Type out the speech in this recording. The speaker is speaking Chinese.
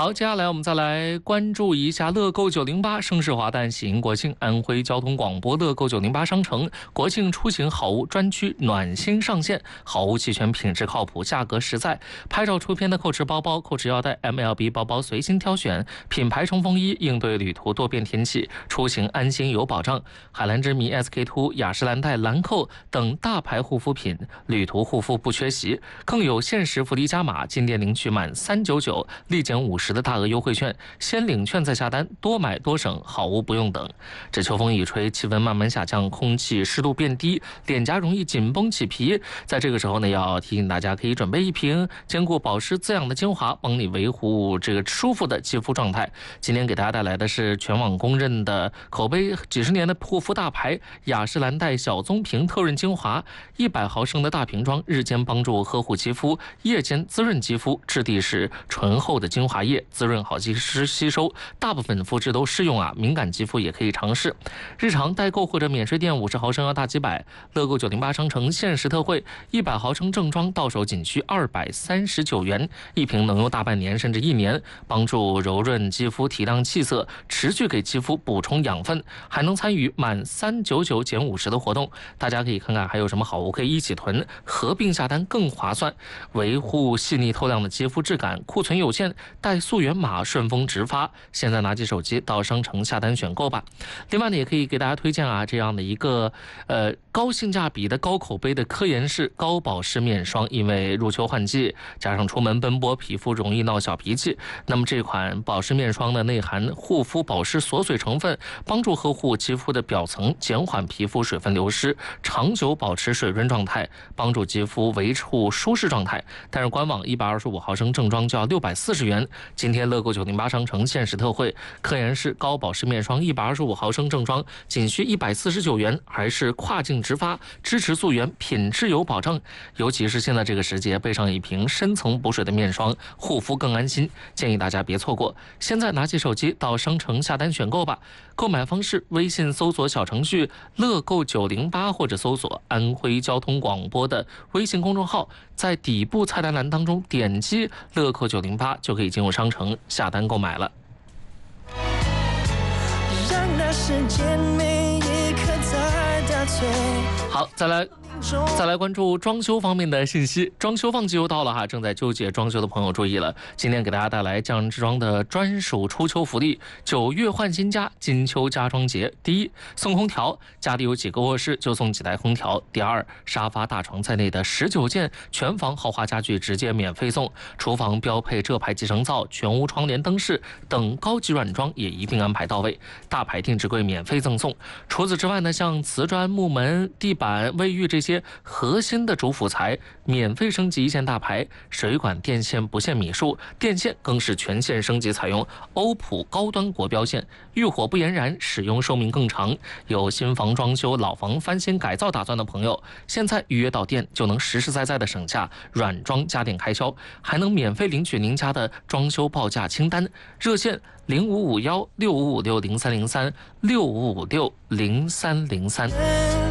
好，接下来我们再来关注一下乐购908盛世华诞喜迎国庆，安徽交通广播乐购908商城国庆出行好物专区暖心上线，好物齐全，品质靠谱，价格实在。拍照出片的扣持包包、扣持腰带、MLB 包包随心挑选，品牌冲锋衣应对旅途多变天气，出行安心有保障。海蓝之谜、SK2、雅诗兰黛、兰蔻等大牌护肤品，旅途护肤不缺席。更有限时福利加码，进店领取满399立减50的大额优惠券，先领券再下单，多买多省，好物不用等。这秋风一吹，气温慢慢下降，空气湿度变低，脸颊容易紧绷起皮。在这个时候呢，要提醒大家可以准备一瓶兼顾保湿滋养的精华，帮你维护这个舒服的肌肤状态。今天给大家带来的是全网公认的口碑几十年的护肤大牌雅诗兰黛小棕瓶特润精华，100毫升的大瓶装，日间帮助呵护肌肤，夜间滋润肌肤，质地是醇厚的精华液，滋润好吸收，大部分肤质都适用啊，敏感肌肤也可以尝试。日常代购或者免税店50毫升要大几百，乐购908商城限时特惠，100毫升正装到手仅需239元，一瓶能用大半年甚至1年，帮助柔润肌肤，提亮气色，持续给肌肤补充养分，还能参与满399减50的活动。大家可以看看还有什么好物可以一起囤，合并下单更划算。维护细腻透亮的肌肤质感，库存有限，带溯源码顺丰直发。现在拿起手机到商城下单选购吧。另外呢，也可以给大家推荐这样的一个高性价比的高口碑的科颜氏高保湿面霜，因为入秋换季，加上出门奔波，皮肤容易闹小脾气，那么这款保湿面霜呢，内含护肤保湿锁水成分，帮助呵护肌肤的表层，减缓皮肤水分流失，长久保持水润状态，帮助肌肤维护舒适状态。但是官网125毫升正装就要640元，今天乐购908商城限时特惠，科颜氏高保湿面霜125毫升正装仅需149元，还是跨境直发，支持溯源，品质有保障。尤其是现在这个时节，备上一瓶深层补水的面霜，护肤更安心，建议大家别错过。现在拿起手机到商城下单选购吧。购买方式：微信搜索小程序乐购908，或者搜索安徽交通广播的微信公众号，在底部菜单栏当中点击乐购908，就可以进入商城下单购买了。让那时间每一刻在打碎。好，再来关注装修方面的信息。装修旺季又到了哈，正在纠结装修的朋友注意了，今天给大家带来匠人之装的专属初秋福利，9月换新家，金秋家装节。第一，送空调，家里有几个卧室就送几台空调。第二，沙发大床在内的19件全房豪华家具直接免费送，厨房标配浙牌集成灶、全屋窗帘灯饰等高级软装也一并安排到位，大牌定制柜免费赠送。除此之外呢，像瓷砖、木门、地板、卫浴这些核心的主辅材免费升级一线大牌，水管电线不限米数，电线更是全线升级，采用欧普高端国标线，遇火不延燃，使用寿命更长。有新房装修、老房翻新改造打算的朋友，现在预约到店就能实实在在的省下软装家电开销，还能免费领取您家的装修报价清单。热线055165560303，65560303。